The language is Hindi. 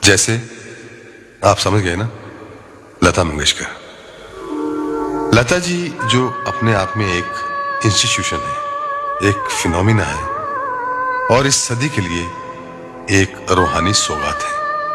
जैसे आप समझ गए ना, लता मंगेशकर। लता जी जो अपने आप में एक इंस्टीट्यूशन है, एक फिनोमिना है और इस सदी के लिए एक रूहानी सौगात है।